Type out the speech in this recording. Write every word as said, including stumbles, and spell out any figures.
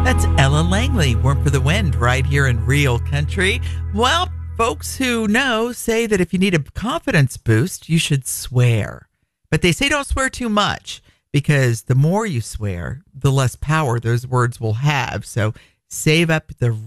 That's Ella Langley, Warm for the Wind, right here in Real Country. Well, folks who know say that if you need a confidence boost, you should swear. But they say don't swear too much, because the more you swear, the less power those words will have. So save up the